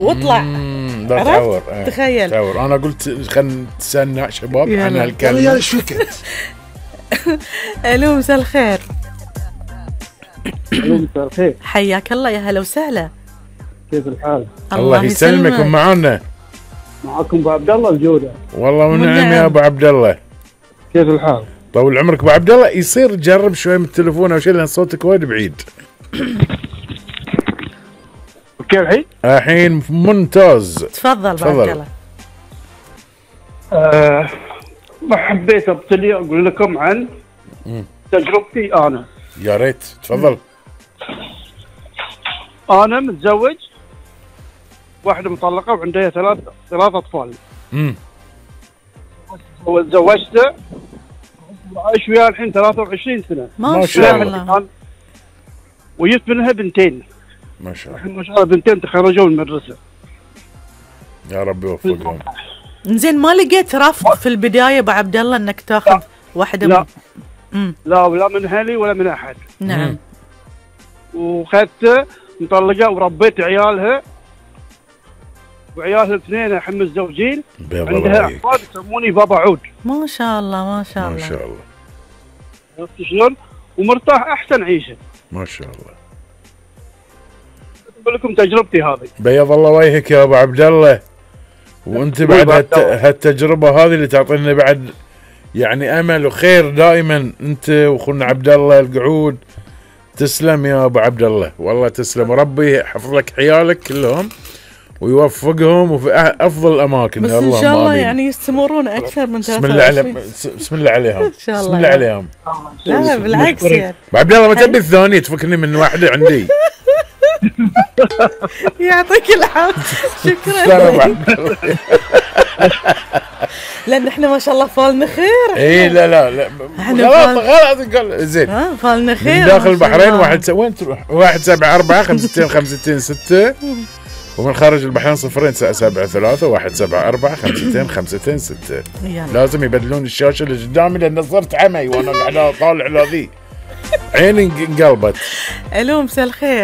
واطلع. لا تعور. تخيل. تعور. انا قلت خلينا نتسنع شباب عن يا هالكلمه. ريال ايش فيك؟ الو مساء الخير. الو مساء الخير. حياك الله، يا هلا وسهلا. كيف الحال؟ الله يسلمك. ومعنا معكم ابو عبد الله الجوده. والله ونعم يا ابو عبد الله. كيف الحال؟ طول عمرك ابو عبد الله. يصير تجرب شوي من التليفون او شيء لان صوتك وايد بعيد. كيف الحين؟ الحين ممتاز. تفضل ابو عبد الله. ما حبيت ابتدي اقول لكم عن تجربتي انا. يا ريت تفضل. انا متزوج، واحده مطلقه وعندها ثلاث اطفال. وتزوجته وعايش وياها الحين 23 سنه. ما شاء الله. وجبت منها بنتين. ما شاء الله. الحين ما شاء الله بنتين تخرجوا من المدرسه. يا رب يوفقهم. زين ما لقيت رفض في البدايه ابو عبد الله انك تاخذ واحده؟ لا. لا ولا من اهلي ولا من احد. نعم. وخذته مطلقه وربيت عيالها، وعيالها الاثنين الحين متزوجين، عندها احفاد يسموني بابا عود. ما شاء الله ما شاء الله ما شاء الله. عرفت شلون؟ ومرتاح احسن عيشه. ما شاء الله. اقول لكم تجربتي هذه. بيض الله وجهك يا ابو عبد الله. وانت بعد هالتجربه هذه اللي تعطينا بعد يعني امل وخير دائما انت واخونا عبد الله القعود. تسلم يا ابو عبد الله، والله تسلم. وربي يحفظ لك عيالك كلهم ويوفقهم وفي افضل الاماكن. بس ان شاء الله يعني يستمرون اكثر من 23. بسم الله عليهم. ان شاء الله. بسم الله عليهم. لا بالعكس يعني. ابو عبد الله ما تبي الثانيه تفكرني من واحده عندي. يعطيك العافيه. شكرا. لان احنا ما شاء الله فالنا خير. اي لا غلط زين. فالنا خير من داخل البحرين. وين تروح؟ 174 65 65 6 ومن خارج البحرين 0 73 174 62 62 6. لازم يبدلون الشاشه اللي قدامي لان صرت عمي وانا قاعد اطالع لذي عيني انقلبت. الو مساء الخير.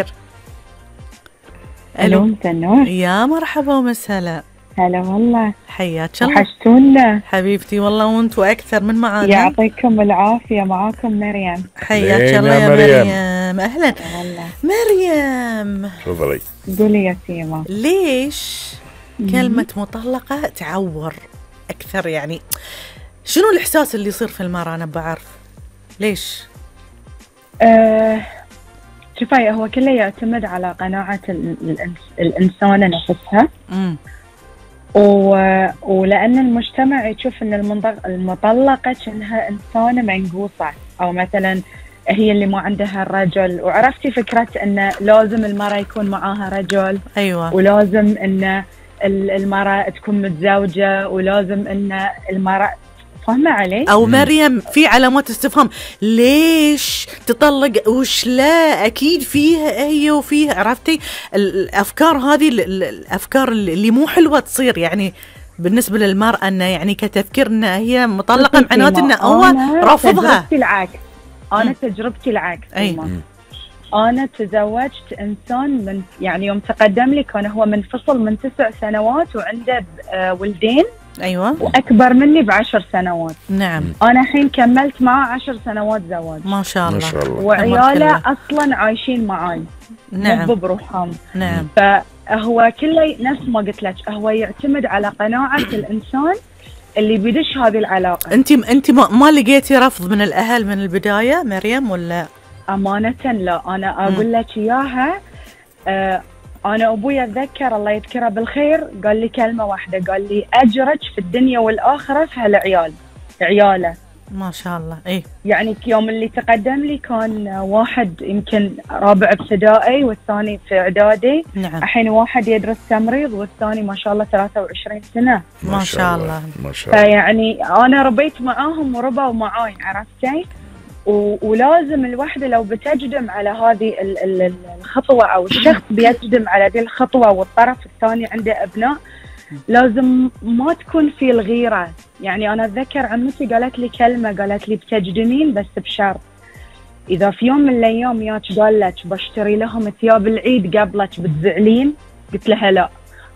الو مساء النور. يا مرحبا ومسهلا. هلا والله. حياك الله. وحشتونا حبيبتي والله وانتوا اكثر من معانا. يعطيكم العافيه. معاكم مريم. حياك الله يا مريم. اهلا مريم. تفضلي. قولي يا سيما. ليش كلمه مطلقه تعور اكثر؟ يعني شنو الاحساس اللي يصير في المراه؟ انا بعرف ليش. شوفي هو كله يعتمد على قناعه الانسانه نفسها. ولأن المجتمع يشوف أن المطلقة كأنها إنسانة منقوصة، أو مثلا هي اللي ما عندها الرجل. وعرفتي فكرة أن لازم المرأة يكون معاها رجل. أيوة. ولازم أن المرأة تكون متزوجة، ولازم أن المرأة فاهمة علي؟ أو مريم في علامات استفهام. ليش تطلق؟ وش لا أكيد فيها هي وفيها. عرفتي الأفكار هذه، الأفكار اللي مو حلوة تصير يعني بالنسبة للمرأة، أنه يعني كتفكير أنها هي مطلقة معناته أنه هو رافضها. تجربتي العكس. أنا تجربتي العكس. أنا تزوجت إنسان من يعني يوم تقدم لي كان هو منفصل من 9 سنوات وعنده ولدين. أيوة. وأكبر مني ب10 سنوات. نعم. أنا الحين كملت معه 10 سنوات زواج. ما شاء الله. ما شاء الله. وعياله أصلا عايشين معاي. نعم. مو بروحهم. نعم. فهو كله نفس ما قلت لك، هو يعتمد على قناعة الإنسان اللي بيدش هذه العلاقة. أنت ما لقيتي رفض من الأهل من البداية مريم ولا؟ أمانة لا. أنا أقول لك إياها. أنا أبوي أتذكر الله يذكره بالخير قال لي كلمة واحدة، قال لي أجرك في الدنيا والآخرة في هالعيال. عياله ما شاء الله. إيه يعني يوم اللي تقدم لي كان واحد يمكن رابع ابتدائي والثاني في إعدادي. نعم. الحين واحد يدرس تمريض والثاني ما شاء الله 23 سنة. ما شاء الله. ما شاء الله. فيعني أنا ربيت معاهم وربوا معاي. عرفتي؟ ولازم الوحدة لو بتجدم على هذه الخطوة أو الشخص بيجدم على هذه الخطوة والطرف الثاني عنده أبناء، لازم ما تكون في الغيرة. يعني أنا أتذكر عمتي قالت لي كلمة، قالت لي بتجدمين بس بشرط إذا في يوم من الأيام ياك قال لك بشتري لهم ثياب العيد قبلك بتزعلين؟ قلت لها لا.